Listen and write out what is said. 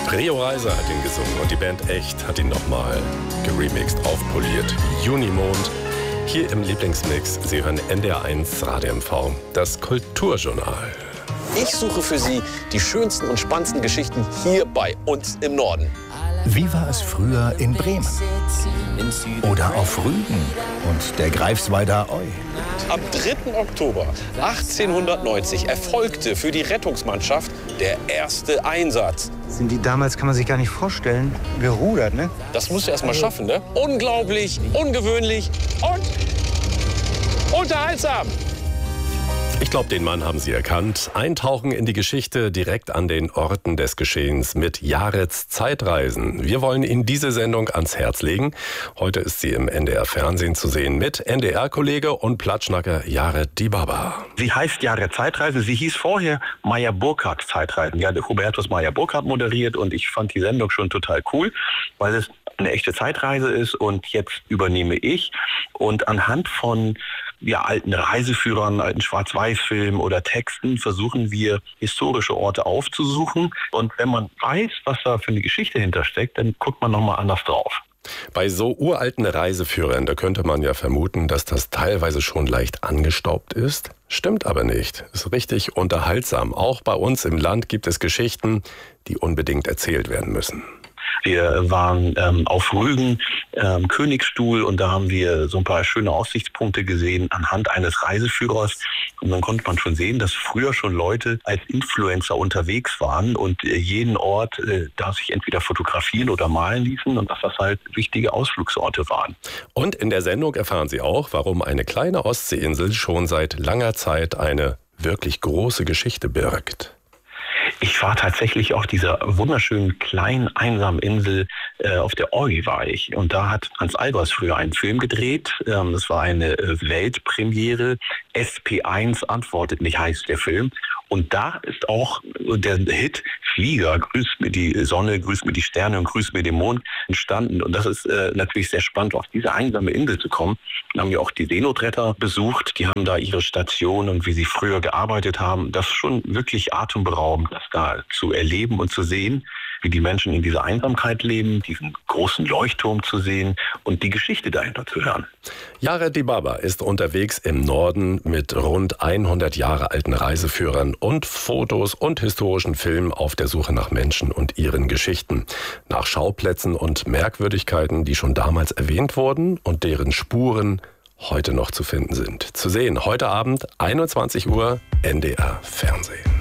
Rio Reiser hat ihn gesungen und die Band Echt hat ihn nochmal geremixed, aufpoliert. Junimond, hier im Lieblingsmix. Sie hören NDR1 Radio MV, das Kulturjournal. Ich suche für Sie die schönsten und spannendsten Geschichten hier bei uns im Norden. Wie war es früher in Bremen? Oder auf Rügen und der Greifswalder Eu? Am 3. Oktober 1890 erfolgte für die Rettungsmannschaft der erste Einsatz. Sind die damals, kann man sich gar nicht vorstellen, gerudert, ne? Das musst du erst mal schaffen, ne? Unglaublich, ungewöhnlich und unterhaltsam. Ich glaube, den Mann haben Sie erkannt. Eintauchen in die Geschichte direkt an den Orten des Geschehens mit Jareds Zeitreisen. Wir wollen Ihnen diese Sendung ans Herz legen. Heute ist sie im NDR-Fernsehen zu sehen mit NDR-Kollege und Platschnacker Jared Dibaba. Sie heißt Jared Zeitreisen. Sie hieß vorher Meyer Burkhardt Zeitreisen. Ja, der Hubertus Meyer Burkhardt moderiert und ich fand die Sendung schon total cool, weil es eine echte Zeitreise ist und jetzt übernehme ich. Und anhand von alten Reiseführern, alten Schwarz-Weiß-Filmen oder Texten versuchen wir, historische Orte aufzusuchen. Und wenn man weiß, was da für eine Geschichte hintersteckt, dann guckt man nochmal anders drauf. Bei so uralten Reiseführern, da könnte man ja vermuten, dass das teilweise schon leicht angestaubt ist. Stimmt aber nicht. Ist richtig unterhaltsam. Auch bei uns im Land gibt es Geschichten, die unbedingt erzählt werden müssen. Wir waren auf Rügen, Königsstuhl, und da haben wir so ein paar schöne Aussichtspunkte gesehen anhand eines Reiseführers. Und dann konnte man schon sehen, dass früher schon Leute als Influencer unterwegs waren und jeden Ort da sich entweder fotografieren oder malen ließen und dass das halt wichtige Ausflugsorte waren. Und in der Sendung erfahren Sie auch, warum eine kleine Ostseeinsel schon seit langer Zeit eine wirklich große Geschichte birgt. Ich war tatsächlich auf dieser wunderschönen kleinen einsamen Insel, auf der Orgi war ich. Und da hat Hans Albers früher einen Film gedreht. Das war eine Weltpremiere. SP1 antwortet nicht, heißt der Film. Und da ist auch der Hit Flieger, grüßt mir die Sonne, grüßt mir die Sterne und grüßt mir den Mond entstanden. Und das ist natürlich sehr spannend, auf diese einsame Insel zu kommen. Dann haben wir auch die Seenotretter besucht. Die haben da ihre Station und wie sie früher gearbeitet haben. Das ist schon wirklich atemberaubend, das da zu erleben und zu sehen, wie die Menschen in dieser Einsamkeit leben, diesen großen Leuchtturm zu sehen und die Geschichte dahinter zu hören. Jared Dibaba ist unterwegs im Norden mit rund 100 Jahre alten Reiseführern und Fotos und historischen Filmen auf der Suche nach Menschen und ihren Geschichten. Nach Schauplätzen und Merkwürdigkeiten, die schon damals erwähnt wurden und deren Spuren heute noch zu finden sind. Zu sehen heute Abend 21 Uhr NDR Fernsehen.